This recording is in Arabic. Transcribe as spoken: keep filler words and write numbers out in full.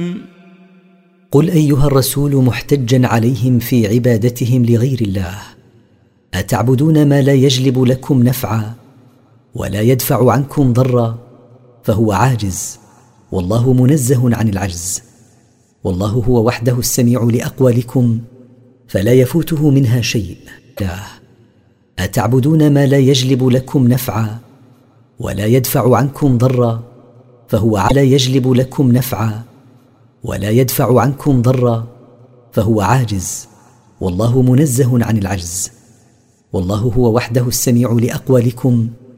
قل أيها الرسول محتجا عليهم في عبادتهم لغير الله: أتعبدون ما لا يجلب لكم نفعا ولا يدفع عنكم ضرا فهو عاجز، والله منزه عن العجز، والله هو وحده السميع لأقوالكم فلا يفوته منها شيء. لا أتعبدون ما لا يجلب لكم نفعا ولا يدفع عنكم ضرا فهو لا يجلب لكم نفعا ولا يدفع عنكم ضرا فهو عاجز، والله منزه عن العجز، والله هو وحده السميع لأقوالكم